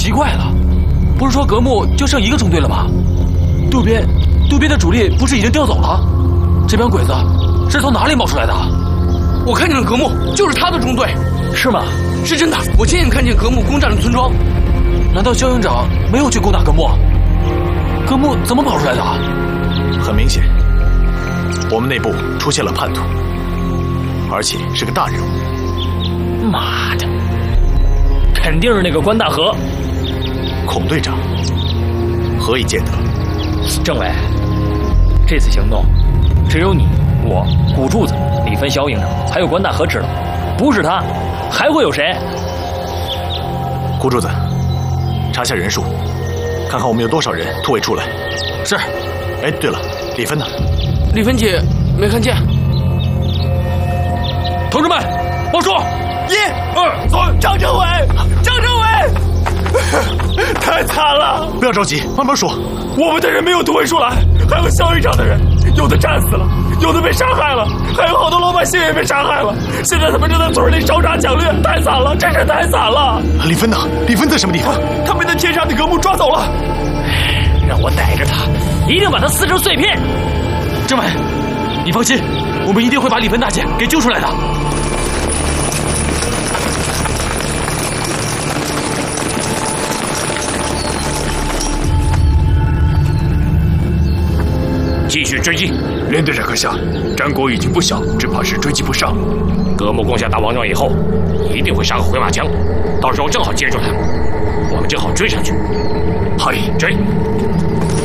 奇怪了，不是说格木就剩一个中队了吗？渡边的主力不是已经调走了？这帮鬼子是从哪里冒出来的？ 我看见了格木，就是他的中队。 是吗？ 是真的，我亲眼看见格木攻占了村庄。 难道肖营长没有去攻打格木？格木怎么跑出来的？ 很明显，我们内部出现了叛徒，而且是个大人物。 妈的，肯定是那个关大河。 孔队长，何以见得？ 政委，这次行动只有你、我、古柱子、李分肖营长还有关大河知道，不是他，还会有谁？ 古柱子，查下人数，看看我们有多少人突围出来。 是。 哎，对了，李芬呢？ 李芬姐没看见。 同志们，报数！1、2、3， 张政委，张政委，太惨了！ 不要着急，慢慢说。 我们的人没有突围出来，还有肖营长的人，有的战死了，有的被杀害了，还有好多老百姓也被杀害了。现在他们正在村里烧杀抢掠，太惨了，真是太惨了！ 李芬呢？李芬在什么地方？ 他被那天杀的格木抓走了。 让我逮着他，一定把他撕成碎片。 政委，你放心，我们一定会把李芬大姐给救出来的。 继续追击，连队长阁下，战果已经不小，只怕是追击不上。格木攻下大王庄以后，一定会杀个回马枪，到时候正好接住他，我们正好追上去。嗨，追！